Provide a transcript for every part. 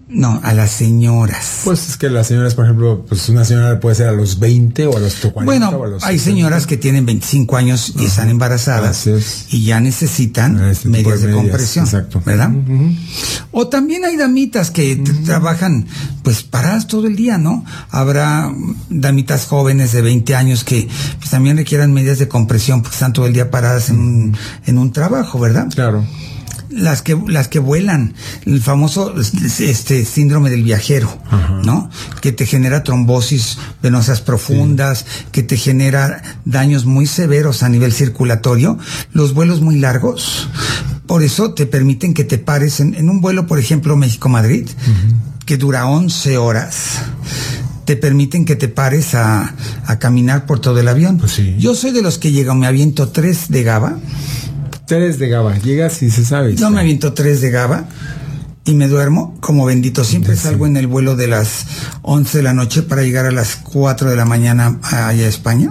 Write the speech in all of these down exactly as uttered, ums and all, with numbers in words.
No, a las señoras. Pues es que las señoras, por ejemplo, pues una señora puede ser a los veinte o a los cuarenta. Bueno, o a los hay sesenta. Señoras que tienen veinticinco años y uh-huh. están embarazadas y ya necesitan este medias de, de compresión. Exacto. ¿Verdad? Uh-huh. O también hay damitas que uh-huh. trabajan pues paradas todo el día, ¿no? Habrá damitas jóvenes de veinte años que pues también requieran medias de compresión porque están todo el día paradas en un, en un trabajo, ¿verdad? Claro. Las que las que vuelan, el famoso este síndrome del viajero, uh-huh. ¿no? Que te genera trombosis venosas profundas, sí. que te genera daños muy severos a nivel circulatorio, los vuelos muy largos. Por eso te permiten que te pares en, en un vuelo, por ejemplo, México-Madrid, uh-huh. que dura once horas. Te permiten que te pares a, a caminar por todo el avión. Pues sí. Yo soy de los que llegan, me aviento tres de GABA. Tres de GABA, llegas y se sabe. Yo me aviento tres de GABA y me duermo como bendito. Siempre sí. salgo en el vuelo de las once de la noche para llegar a las cuatro de la mañana allá a España.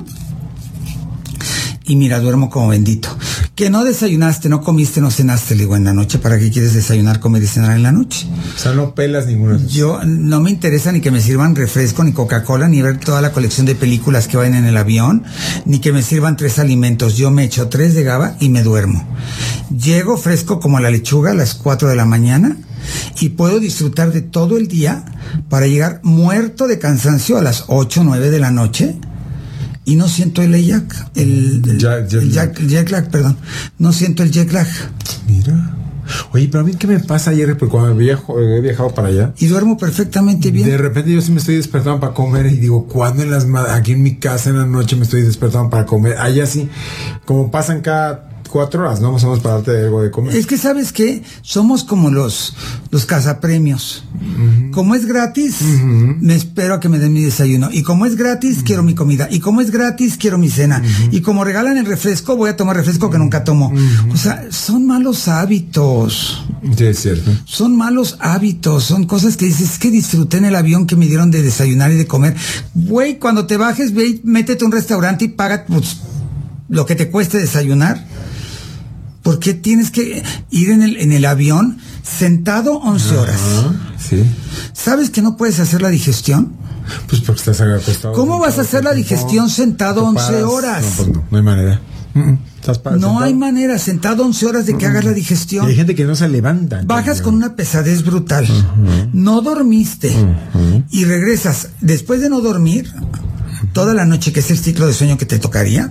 Y mira, duermo como bendito. Que no desayunaste, no comiste, no cenaste, le digo, en la noche. ¿Para qué quieres desayunar, comer y cenar en la noche? O sea, no pelas ninguno. Yo, no me interesa ni que me sirvan refresco, ni Coca-Cola, ni ver toda la colección de películas que vayan en el avión, ni que me sirvan tres alimentos. Yo me echo tres de GABA y me duermo. Llego fresco como la lechuga a las cuatro de la mañana y puedo disfrutar de todo el día para llegar muerto de cansancio a las ocho, nueve de la noche. Y no siento el jet lag, el, el, jet, jet, el jet, jet lag, perdón. No siento el jet lag. Mira. Oye, pero a mí, ¿qué me pasa ayer? Porque cuando viajo, he viajado para allá. Y duermo perfectamente bien. De repente yo sí me estoy despertando para comer y digo, ¿cuándo en las aquí en mi casa en la noche me estoy despertando para comer? Allá sí, como pasan cada cuatro horas, ¿no? Más o menos para darte algo de comer. Es que, ¿sabes qué? Somos como los, los cazapremios. Uh-huh. Como es gratis, uh-huh. me espero a que me den mi desayuno. Y como es gratis, uh-huh. quiero mi comida. Y como es gratis, quiero mi cena. Uh-huh. Y como regalan el refresco, voy a tomar refresco que nunca tomo. Uh-huh. O sea, son malos hábitos. Sí, es cierto. Son malos hábitos. Son cosas que dices, es que disfruté en el avión que me dieron de desayunar y de comer. Güey, cuando te bajes, ve, métete a un restaurante y paga pues, lo que te cueste desayunar. ¿Por qué tienes que ir en el, en el avión sentado once horas? Sí. ¿Sabes que no puedes hacer la digestión? Pues porque estás acostado. ¿Cómo vas a hacer la digestión sentado once horas? No, pues no, no hay manera. Mm-mm. ¿Estás para, no sentado? Hay manera, sentado once horas de que mm-mm. hagas la digestión. Y hay gente que no se levanta. Bajas con una pesadez brutal. Uh-huh. No dormiste. Uh-huh. Y regresas, después de no dormir, toda la noche, que es el ciclo de sueño que te tocaría,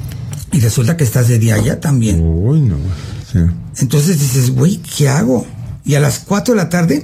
y resulta que estás de día ya también. Uy, no. Sí. Entonces dices, güey, ¿qué hago? Y a las cuatro de la tarde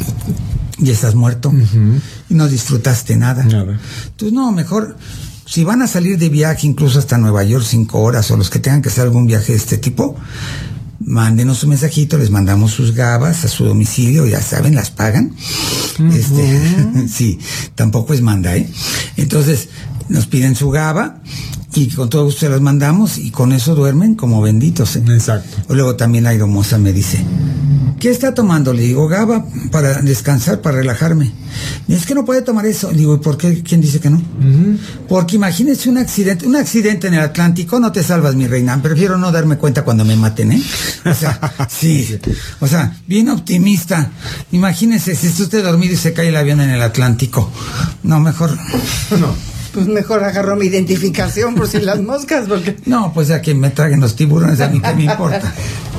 ya estás muerto. Uh-huh. Y no disfrutaste nada. Nada. Entonces, no, mejor, si van a salir de viaje incluso hasta Nueva York cinco horas, o los que tengan que hacer algún viaje de este tipo, mándenos un mensajito, les mandamos sus gabas a su domicilio, ya saben, las pagan. Uh-huh. Este, sí, tampoco es manda, ¿eh? Entonces, nos piden su gaba y con todo gusto se las mandamos y con eso duermen como benditos, ¿eh? Exacto. O luego también la hermosa me dice, ¿qué está tomando? Le digo, GABA para descansar, para relajarme. Y es que no puede tomar eso. Le digo, ¿y por qué? ¿Quién dice que no? Uh-huh. Porque imagínese un accidente, un accidente en el Atlántico, no te salvas, mi reina. Prefiero no darme cuenta cuando me maten, ¿eh? O sea, sí. O sea, bien optimista. Imagínese si está usted dormido y se cae el avión en el Atlántico. No, mejor. No. Pues mejor agarro mi identificación por si las moscas, porque... No, pues ya que me traguen los tiburones, a mí qué me importa.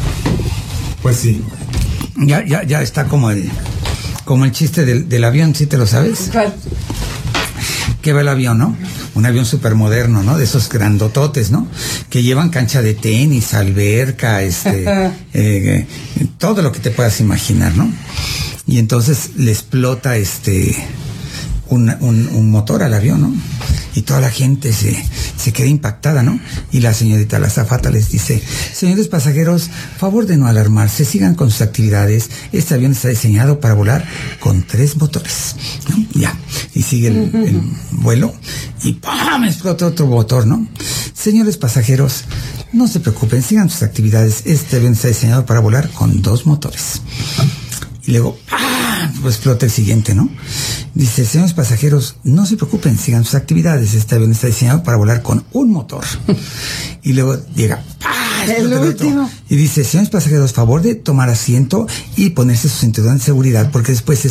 Pues sí. Ya, ya, ya está como el, como el chiste del, del avión, ¿sí te lo sabes? ¿Cuál? Que va el avión, ¿no? Un avión súper moderno, ¿no? De esos grandototes, ¿no? Que llevan cancha de tenis, alberca, este, eh, eh, todo lo que te puedas imaginar, ¿no? Y entonces le explota este... Un, un, un motor al avión, ¿no? Y toda la gente se, se queda impactada, ¿no? Y la señorita, la azafata, les dice, señores pasajeros, favor de no alarmarse, sigan con sus actividades, este avión está diseñado para volar con tres motores, ¿no? Ya, y sigue el, el vuelo y ¡pam! Explota otro motor, ¿no? Señores pasajeros, no se preocupen, sigan sus actividades, este avión está diseñado para volar con dos motores. Y luego, ¡pam! Pues explota el siguiente, ¿no? Dice, señores pasajeros, no se preocupen, sigan sus actividades. Este avión está diseñado para volar con un motor. Y luego llega, ¡pam! El último. Y dice, señores pasajeros, favor de tomar asiento y ponerse su cinturón de seguridad, porque después